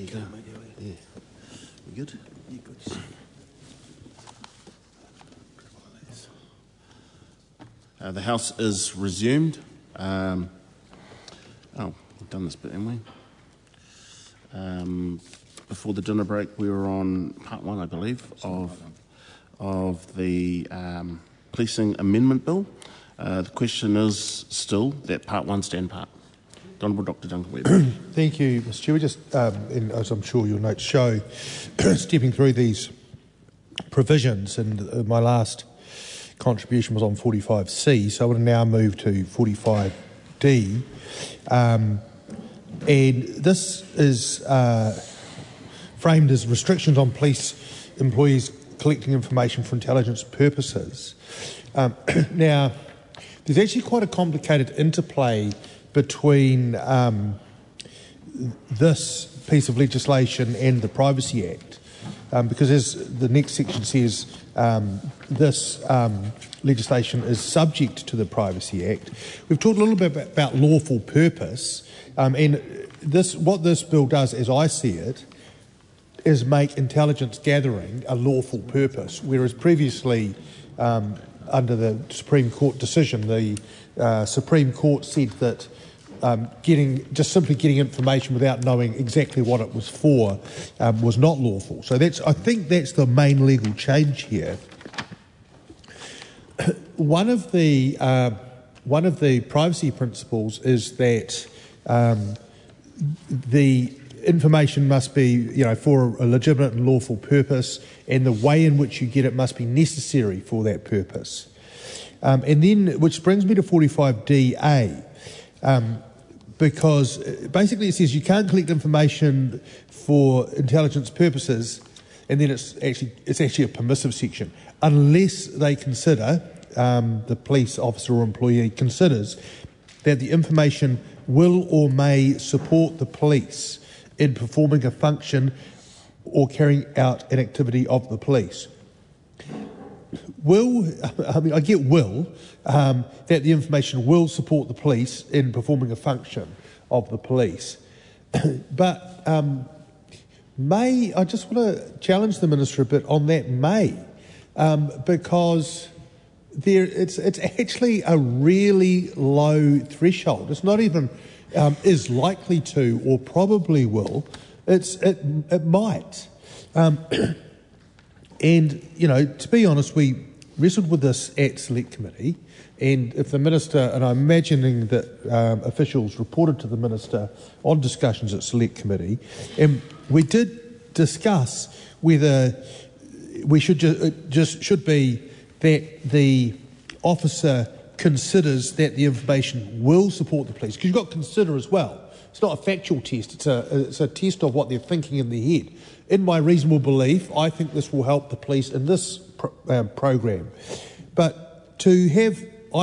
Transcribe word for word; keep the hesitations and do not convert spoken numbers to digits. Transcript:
you go, mate. Yeah. We good? Yeah, good. Uh, the House is resumed. Um, oh, we've done this bit, haven't we? Um, before the dinner break, we were on part one, I believe, of of the um, Policing Amendment Bill. Uh, the question is still that part one stand part. Honourable Doctor Duncan Webb. Thank you, Mister Chair. We just, um, and as I'm sure your notes show, stepping through these provisions, and uh, my last contribution was on forty-five C, so I would now move to forty-five D. Um, and this is uh, framed as restrictions on police employees collecting information for intelligence purposes. Um, now, there's actually quite a complicated interplay between um, this piece of legislation and the Privacy Act, um, because as the next section says, um, this um, legislation is subject to the Privacy Act. We've talked a little bit about lawful purpose, um, and this, what this bill does, as I see it, is make intelligence gathering a lawful purpose, whereas previously, um, under the Supreme Court decision, the uh, Supreme Court said that um, getting just simply getting information without knowing exactly what it was for um, was not lawful. So that's, I think that's the main legal change here. One of the uh, one of the privacy principles is that um, the information must be, you know, for a legitimate and lawful purpose, and the way in which you get it must be necessary for that purpose. Um, and then, which brings me to forty-five D A, um, because basically it says you can't collect information for intelligence purposes, and then it's actually it's actually a permissive section, unless they consider, um, the police officer or employee considers that the information will or may support the police in performing a function or carrying out an activity of the police. Will, I mean, I get will, um, that the information will support the police in performing a function of the police. But um, may, I just want to challenge the Minister a bit on that may, um, because there, it's, it's actually a really low threshold. It's not even um, is likely to or probably will, it's, it, it might. Um, and, you know, to be honest, we wrestled with this at Select Committee, and if the Minister, and I'm imagining that um, officials reported to the Minister on discussions at Select Committee, and we did discuss whether we should ju- it just should be that the officer considers that the information will support the police, because you've got to consider as well. It's not a factual test, it's a, it's a test of what they're thinking in their head. In my reasonable belief, I think this will help the police in this pro- uh, program. But to have